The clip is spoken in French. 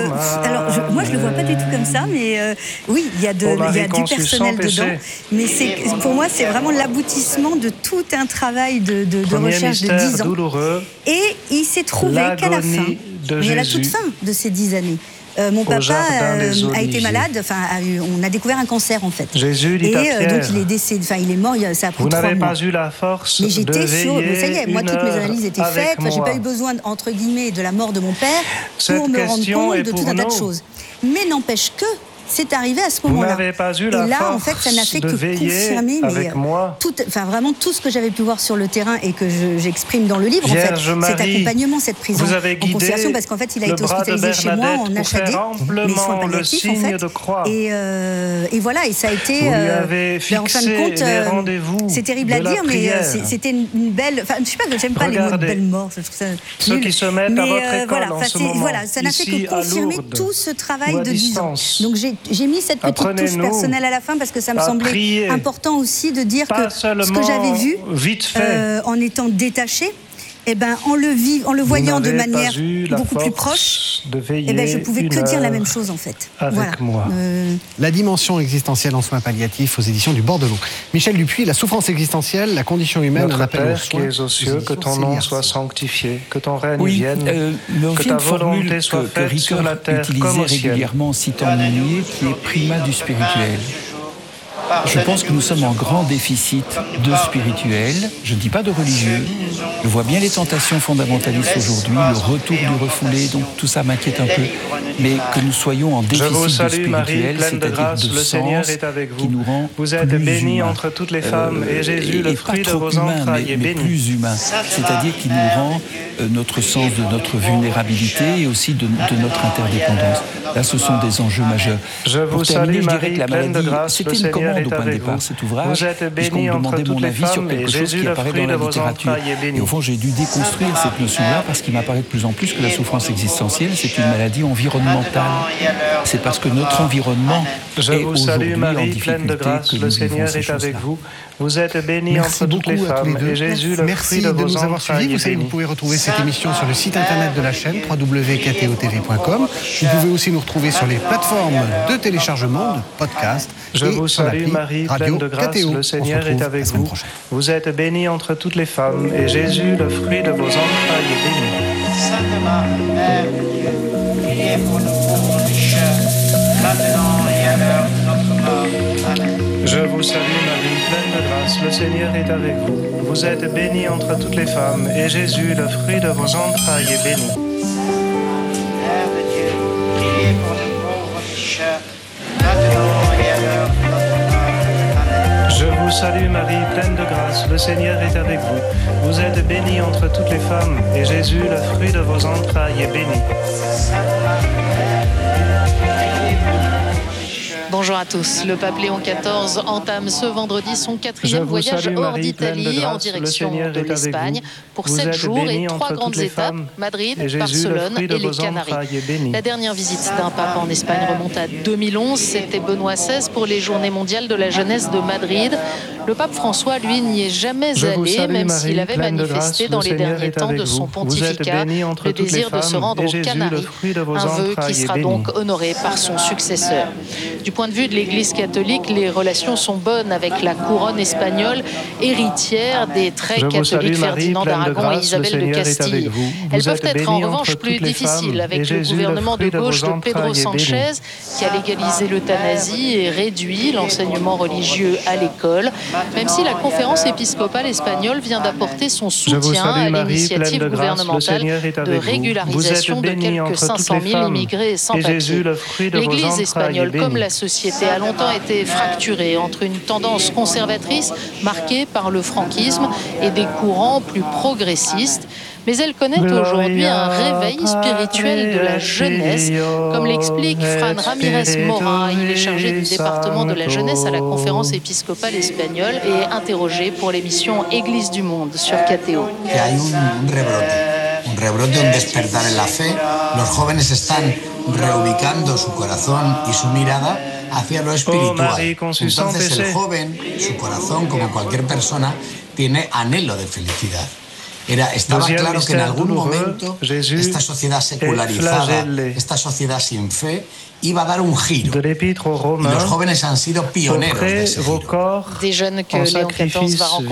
moi, je le vois pas du tout comme ça, mais oui, il y a du personnel dedans. Mais pour moi, c'est vraiment l'aboutissement de tout un travail de recherche de 10 ans. Douloureux, et il s'est trouvé qu'à la fin, mais à la toute fin de ces 10 années, mon papa a été malade, on a découvert un cancer en fait. Jésus dit à Pierre, donc il est décédé, il est mort, ça a pris 3 mois. Vous n'avez pas eu la force mais j'étais de veiller ça y est, moi toutes mes analyses étaient faites, j'ai pas eu besoin entre guillemets de la mort de mon père pour me rendre compte de tout un tas de choses. Mais n'empêche que c'est arrivé à ce moment-là. Vous n'avez pas eu la et là, force en fait, ça n'a fait de que confirmer vraiment tout ce que j'avais pu voir sur le terrain et que j'exprime dans le livre, Vierge en fait, cet accompagnement, cette prise en considération, parce qu'en fait, il a été hospitalisé chez moi en HAD, mais soins palliatifs, en fait. Et voilà, et ça a été, en fin de compte, c'est terrible à dire, mais c'était une belle, je sais pas, j'aime pas les mots de belle mort, je trouve ça ceux qui se mettent à votre école en ce moment, voilà, ça n'a fait que confirmer tout ce travail de 10 ans. Donc j'ai mis cette petite touche personnelle à la fin parce que ça me semblait important aussi de dire que ce que j'avais vu en étant détachée, en le voyant de manière beaucoup plus proche, je pouvais que dire la même chose en fait. Avec moi. La dimension existentielle en soins palliatifs aux éditions du Bordelot. Michel Dupuis, la souffrance existentielle, la condition humaine, un appel aux soins. Notre Père qui es aux cieux, que ton nom soit sanctifié, que ton règne vienne, que ta volonté soit faite sur la terre comme au ciel. Régulièrement en citant Mounier, qui est primat du spirituel. Je pense que nous sommes en grand déficit de spirituel, je ne dis pas de religieux. Je vois bien les tentations fondamentalistes aujourd'hui, le retour du refoulé, donc tout ça m'inquiète un peu. Mais que nous soyons en déficit de spirituel, c'est-à-dire de sens qui nous rend vous êtes bénie entre toutes les femmes, et Jésus, le fruit de vos entrailles, est béni. Mais plus humain, c'est-à-dire qui nous rend notre sens de notre vulnérabilité et aussi de notre interdépendance. Là, ce sont des enjeux majeurs. Je vous salue, Marie, pleine de grâce, le Seigneur est avec vous. Cet ouvrage, vous êtes bénie entre toutes les femmes, et Jésus, le fruit de vos entrailles, est béni. Et au fond, j'ai dû déconstruire cette notion-là parce qu'il m'apparaît de plus en plus que la souffrance existentielle, c'est une maladie environnementale. C'est parce que notre environnement est aujourd'hui en difficulté que le Seigneur est avec vous. Vous êtes bénie entre toutes les femmes, et Jésus, le fruit de vos entrailles, est béni. Vous savez, vous pouvez retrouver cette émission sur le site internet de la chaîne www.ktotv.com. Vous pouvez aussi nous retrouver sur les plateformes de téléchargement, de podcast. Je vous salue, Marie, pleine de grâce, le Seigneur est avec vous. Vous êtes bénie entre toutes les femmes, et Jésus, le fruit de vos entrailles, est béni. Sainte Marie, Mère de Dieu, priez pour nous pauvres pécheurs, maintenant et à l'heure de notre mort. Amen. Je vous salue, Marie, pleine de grâce, le Seigneur est avec vous. Vous êtes bénie entre toutes les femmes, et Jésus, le fruit de vos entrailles, est béni. Mère de Dieu, priez pour nous pauvres pécheurs, maintenant et à l'heure de notre mort. Amen. Je vous salue, Marie, pleine de grâce, le Seigneur est avec vous. Vous êtes bénie entre toutes les femmes, et Jésus, le fruit de vos entrailles, est béni. Bonjour à tous. Le pape Léon XIV entame ce vendredi son 4e voyage hors d'Italie en direction de l'Espagne pour 7 jours et 3 grandes étapes, Madrid, Barcelone et les Canaries. La dernière visite d'un pape en Espagne remonte à 2011. C'était Benoît XVI pour les Journées mondiales de la jeunesse de Madrid. Le pape François, lui, n'y est jamais allé, même s'il avait manifesté dans les derniers temps de son pontificat le désir de se rendre aux Canaries, un vœu qui sera donc honoré par son successeur. Du point de vue de l'Église catholique, les relations sont bonnes avec la couronne espagnole, héritière des très catholiques Ferdinand d'Aragon et Isabelle de Castille. Elles peuvent être en revanche plus difficiles avec le gouvernement de gauche de Pedro Sanchez, qui a légalisé l'euthanasie et réduit l'enseignement religieux à l'école, même si la conférence épiscopale espagnole vient d'apporter son soutien à l'initiative gouvernementale de régularisation de quelques 500 000 immigrés sans papier. L'Église espagnole, comme la société, a longtemps été fracturée entre une tendance conservatrice marquée par le franquisme et des courants plus progressistes. Mais elle connaît aujourd'hui un réveil spirituel de la jeunesse, comme l'explique Fran Ramirez Mora. Il est chargé du département de la jeunesse à la conférence épiscopale espagnole et interrogé pour l'émission Église du Monde sur KTO. Un rebrote, un despertar en la fe. Los jóvenes están reubicando su corazón y su mirada hacia lo espiritual. Entonces el joven, su corazón, como cualquier persona, tiene anhelo de felicidad. Estaba claro que en algún momento esta sociedad secularizada, esta sociedad sin fe, iba a dar un giro. Y los jóvenes han sido pioneros de ese giro. Des jeunes que Léon XIV va rencontrer.